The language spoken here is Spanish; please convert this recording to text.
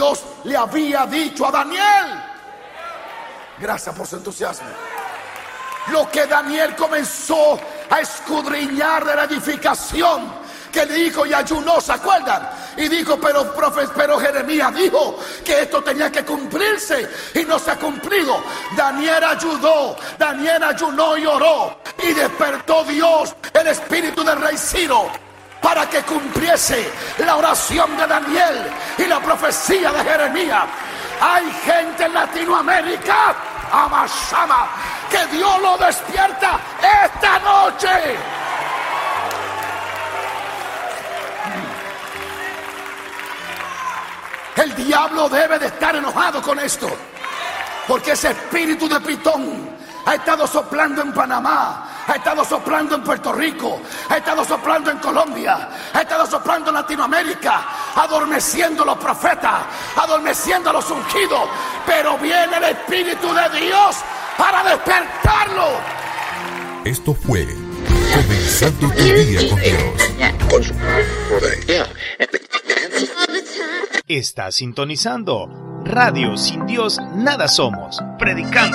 Dios le había dicho a Daniel. Gracias por su entusiasmo. Lo que Daniel comenzó a escudriñar de la edificación, que le dijo y ayunó, ¿se acuerdan? Y dijo, pero Jeremías dijo que esto tenía que cumplirse y no se ha cumplido. Daniel ayudó, Daniel ayunó y oró, y despertó Dios el espíritu del rey Ciro para que cumpliese la oración de Daniel y la profecía de Jeremías. Hay gente en Latinoamérica, Amashama, que Dios lo despierta esta noche. El diablo debe de estar enojado con esto, porque ese espíritu de Pitón ha estado soplando en Panamá, ha estado soplando en Puerto Rico, ha estado soplando en Colombia, ha estado soplando en Latinoamérica, adormeciendo a los profetas, adormeciendo a los ungidos. Pero viene el Espíritu de Dios para despertarlo. Esto fue Comenzando tu Día con Dios. Está sintonizando Radio Sin Dios Nada Somos, predicando